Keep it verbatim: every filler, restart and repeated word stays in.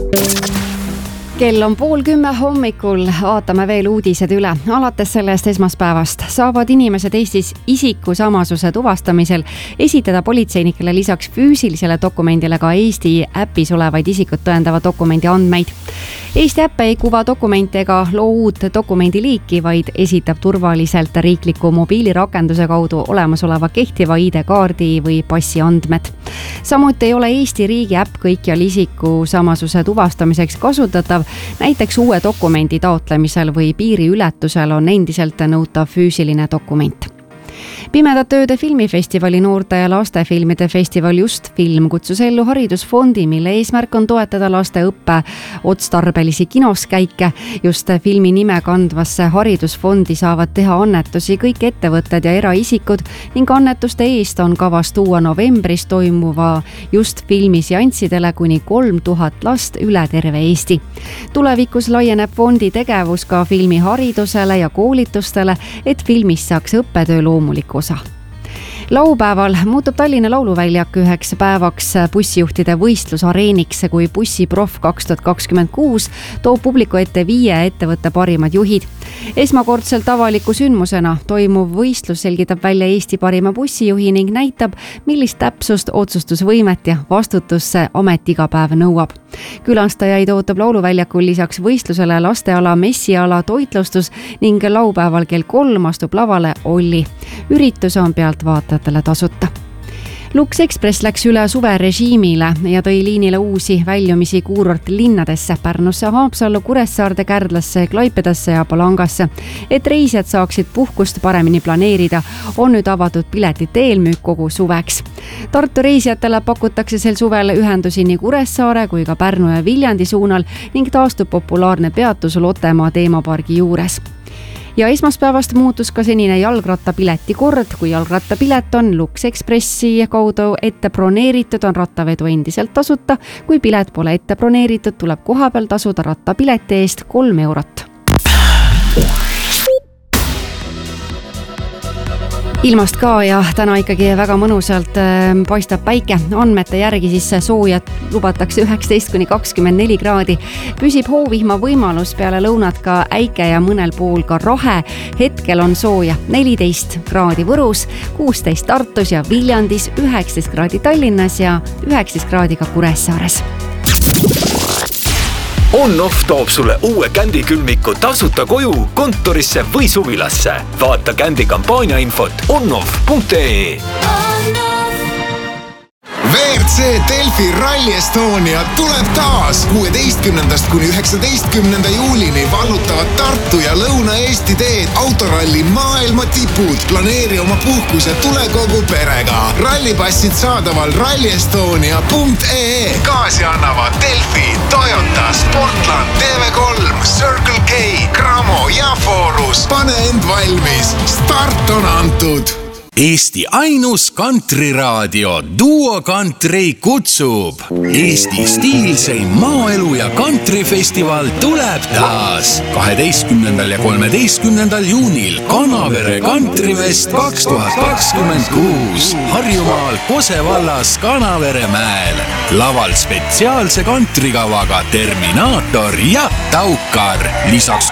Kell on pool kümme hommikul, vaatame veel uudised üle. Alates sellest esmaspäevast saavad inimesed Eestis isikusamasuse tuvastamisel esitada politseinikele lisaks füüsilisele dokumendile ka Eesti äpis olevaid isikut tõendava dokumendi andmeid. Eesti äpp ei kuva dokumente ega loo uut dokumendi liiki, vaid esitab turvaliselt riikliku mobiilirakenduse kaudu olemasoleva kehtiva I D-kaardi või passi andmed. Samuti ei ole Eesti riigi äpp kõikjal isikusamasuse tuvastamiseks kasutatav. Näiteks uue dokumendi taotlemisel või piiriületusel on endiselt nõutav füüsiline dokument. Pimedate ööde filmifestivali noorte ja lastefilmide festival Just Film kutsus ellu haridusfondi, mille eesmärk on toetada laste õppe otstarbelisi kinoskäike. Just filmi nime kandvasse haridusfondi saavad teha annetusi kõik ettevõtted ja eraisikud ning annetuste eest on kavas tuua novembris toimuva Just Filmi seanssidele kuni kolm tuhat last üle terve Eesti. Tulevikus laieneb fondi tegevus ka filmiharidusele ja koolitustele, et filmist saaks õppetöö loomuliku osa. Laupäeval muutub Tallinna Lauluväljak üheks päevaks bussijuhtide võistlusareeniks, kui Bussiprof kaks tuhat kakskümmend kuus toob publiku ette viie ettevõtte parimad juhid. Esmakordselt avaliku sündmusena toimuv võistlus selgitab välja Eesti parima bussijuhi ning näitab, millist täpsust, otsustusvõimet ja vastutusse amet iga päev nõuab. Külastajaid ootab Lauluväljakul lisaks võistlusele lasteala, messiala, toitlustus ning laupäeval kell kolm astub lavale Olli. Üritus on pealt vaatajatele tasuta. Lux Express läks üle suverežiimile ja tõi liinile uusi väljumisi kuurortlinnadesse Pärnusse, Haapsallu, Kuressaarde, Kärdlasse, Klaipedasse ja Palangasse. Et reisijad saaksid puhkust paremini planeerida, on nüüd avatud piletite eelmüük kogu suveks. Tartu reisijatele pakutakse sel suvel ühendusi nii Kuressaare kui ka Pärnu ja Viljandi suunal ning taastub populaarne peatus Lottemaa teemapargi juures. Ja esmaspäevast muutus ka senine jalgrattapileti kord. Kui jalgrattapilet on Lux Expressi kaudu ette broneeritud, on rattavedu endiselt tasuta. Kui pilet pole ette broneeritud, tuleb kohapeal tasuda rattapileti eest kolm eurot. Ilmast ka ja täna ikkagi väga mõnusalt paistab päike. Andmete järgi siis soojad lubatakse üheksateist kuni kakskümmend neli kraadi. Püsib hoovihma võimalus peale lõunat ka äike ja mõnel pool ka rahe. Hetkel on sooja neliteist kraadi Võrus, kuusteist Tartus ja Viljandis, üheksateist kraadi Tallinnas ja üheksateist kraadi ka Kuressaares. On-Off toob sulle uue Kändi külmiku tasuta koju, kontorisse või suvilasse. Vaata Kändi kampaania infot onoff punkt ee. V R C Delfi Rally Estonia tuleb taas. kuueteistkümnendast kuni üheksateistkümnenda juulini vallutavad Tartu ja Lõuna-Eesti teed autoralli maailma tipud. Planeeri oma puhkus ja tule kogu perega. Rallipassid saadaval rally estonia punkt ee. Gaasi annavad Delfi, Toyota, Sportland, T V kolm, Circle K, Cramo ja Forus. Pane end valmis. Start on antud. Eesti ainus kantriradio Duo Country kutsub. Eesti stiilseim maaelu ja kantrifestival tuleb taas. kaheteistkümnendal ja kolmeteistkümnendal juunil Kanavere kantrivest kaks tuhat kakskümmend kuus. Harjumaal Kose vallas Kanaveremäel. Laval spetsiaalse kantrikavaga Terminaator ja Taukar. Lisaks